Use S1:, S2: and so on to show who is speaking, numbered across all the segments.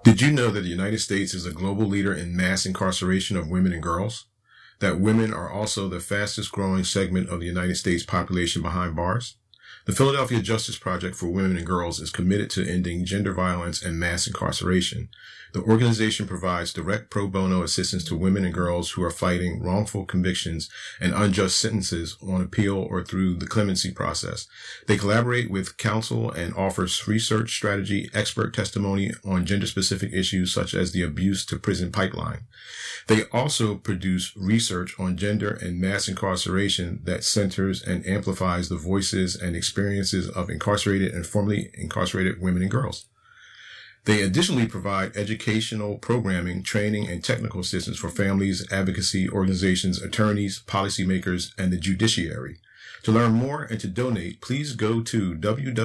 S1: Did you know that the United States is a global leader in mass incarceration of women and girls? That women are also the fastest growing segment of the United States population behind bars? The Philadelphia Justice Project for Women and Girls is committed to ending gender violence and mass incarceration. The organization provides direct pro bono assistance to women and girls who are fighting wrongful convictions and unjust sentences on appeal or through the clemency process. They collaborate with counsel and offers research strategy, expert testimony on gender-specific issues such as the abuse to prison pipeline. They also produce research on gender and mass incarceration that centers and amplifies the voices and experiences of incarcerated and formerly incarcerated women and girls. They additionally provide educational programming, training, and technical assistance for families, advocacy organizations, attorneys, policymakers, and the judiciary. To learn more and to donate, please go to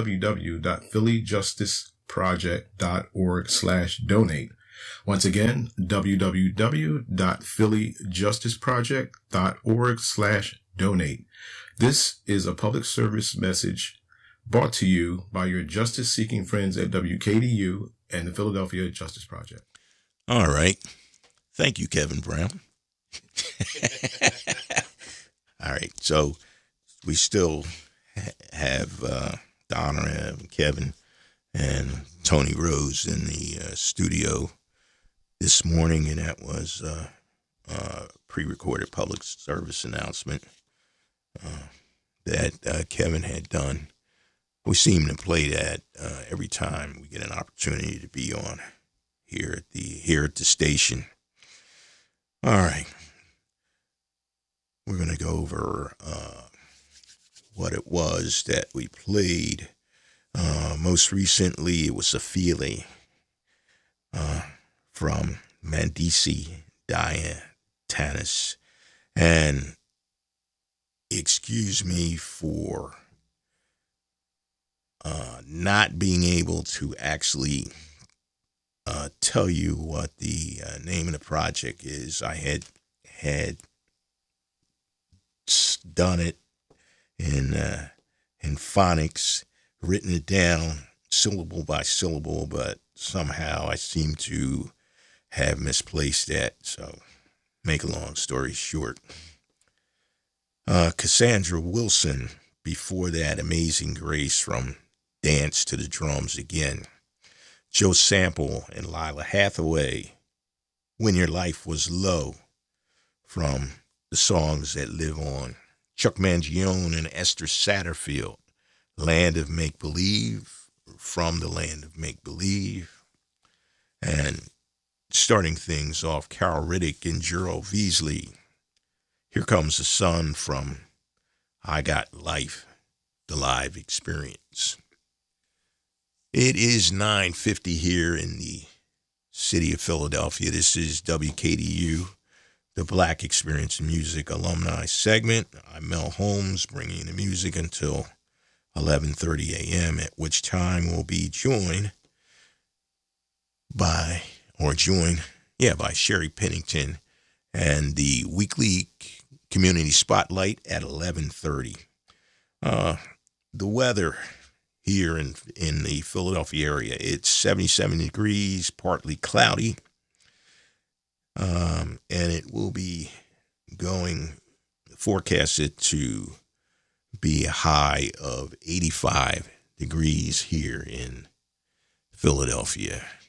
S1: www.phillyjusticeproject.org/donate. Once again, www.phillyjusticeproject.org/donate. This is a public service message brought to you by your justice-seeking friends at WKDU and the Philadelphia Justice Project.
S2: All right. Thank you, Kevin Brown. All right. So we still have Donna and Kevin and Tony Rose in the studio this morning, and that was a pre-recorded public service announcement that Kevin had done. We seem to play that every time we get an opportunity to be on here at the station. All right, we're going to go over what it was that we played. Most recently, it was a feeling from Mandisi Diantanis, and excuse me for not being able to actually tell you what the name of the project is. I had done it in phonics, written it down syllable by syllable, but somehow I seem to have misplaced that. So, make a long story short, Cassandra Wilson. Before that, Amazing Grace from Dance to the Drums Again. Joe Sample and Lila Hathaway, When Your Life Was Low, from the Songs That Live On. Chuck Mangione and Esther Satterfield, Land of Make Believe, from the Land of Make Believe. And starting things off, Carol Riddick and Gerald Veasley, Here Comes the Sun, from I Got Life, the live experience. It is 9:50 here in the city of Philadelphia. This is WKDU, the Black Experience Music Alumni segment. I'm Mel Holmes, bringing the music until 11:30 a.m., at which time we'll be joined by Sherry Pennington and the weekly Community Spotlight at 11:30. The weather here in the Philadelphia area, it's 77 degrees, partly cloudy, and it will be forecasted to be a high of 85 degrees here in Philadelphia.